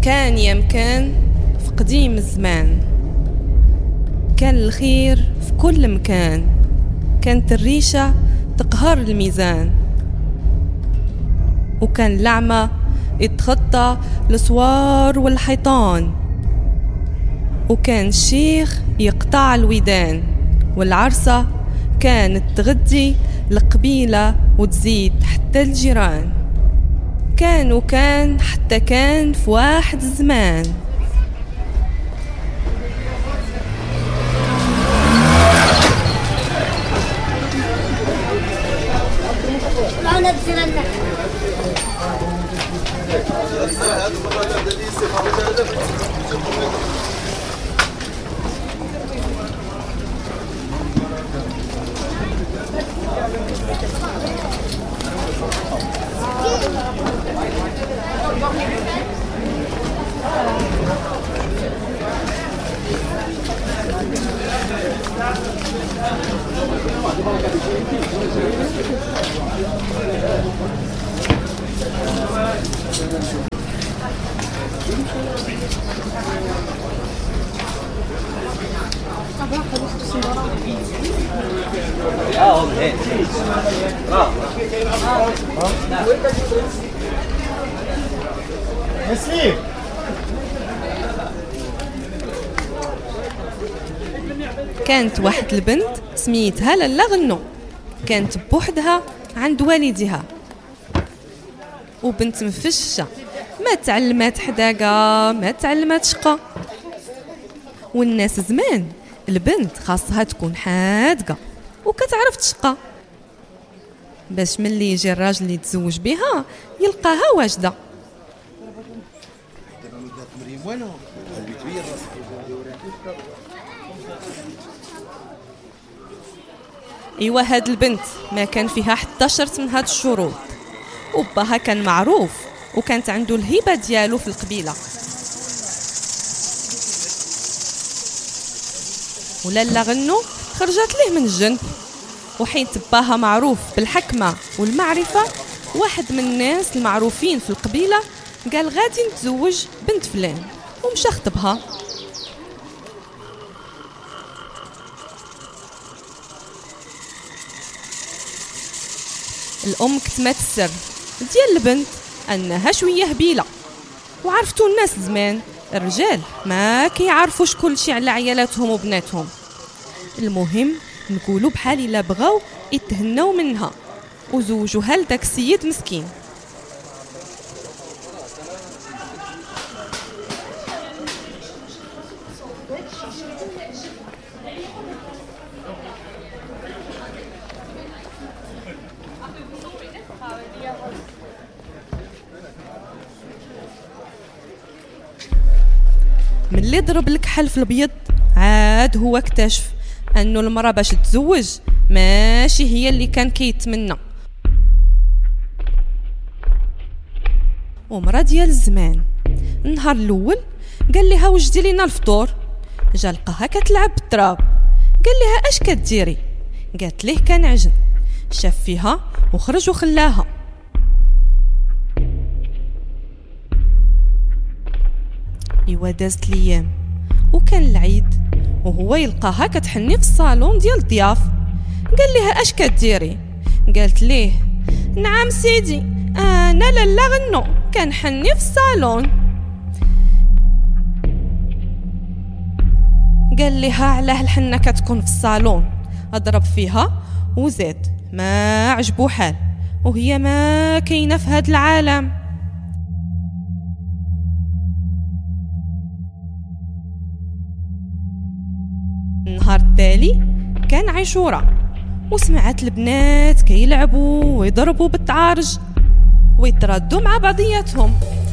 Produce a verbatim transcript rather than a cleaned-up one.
كان يمكن في قديم الزمان، كان الخير في كل مكان، كانت الريشة تقهر الميزان، وكان الأعمى يتخطى الأسوار والحيطان، وكان الشيخ يقطع الودان، والعرسة كانت تغدي القبيلة وتزيد حتى الجيران. كان وكان حتى كان في واحد الزمان. كانت واحد البنت سميتها لالا غنو، كانت بوحدها عند والدها، وبنت مفشة، ما تعلمات حداقة، ما تعلمات شقة. والناس زمان البنت خاصها تكون حادقة وكتعرف تشقى، باش ملي يجي الراجل اللي يتزوج بها يلقاها واجدة. ايوا هاد البنت ما كان فيها حتى شرط من هاد الشروط، وباها كان معروف وكانت عنده الهبة ديالو في القبيلة. ولالا غنو خرجت له من الجنب، وحين باها معروف بالحكمة والمعرفة، واحد من الناس المعروفين في القبيلة قال غادي نتزوج بنت فلان، ومشى خطبها. الأم كتمات السر ديال البنت أنها شوية هبيلة، وعرفتوا الناس زمان الرجال ما كيعرفوش كل شيء على عيالاتهم وبناتهم. المهم نقولوا بحال إلا بغاو يتهنوا منها وزوجوها لداك السيد مسكين. من اللي ضرب الكحل في البيض عاد هو اكتشف انه المرأة باش تتزوج ماشي هي اللي كان كيتمنى. ومرأة ديال الزمان النهار الاول قال لها وجدي لينا الفطور، جا لقاها كتلعب بالتراب، قال لها اش كديري؟ قالت ليه كنعجن، شاف فيها وخرج وخلاها. ايوا دازت الايام وكان العيد، وهو يلقاها كتحني في الصالون ديال الضياف، قال لها اش كديري؟ قالت ليه نعم سيدي انا لالا غنو كنحني في الصالون. قال لها علاه الحنه كتكون في الصالون؟ اضرب فيها وزاد ما عجبو حال، وهي ما كاينه في هذا العالم. النهار التالي كان عاشوراء، وسمعت البنات كيلعبوا ويضربوا بالتعارج ويتردوا مع بعضياتهم.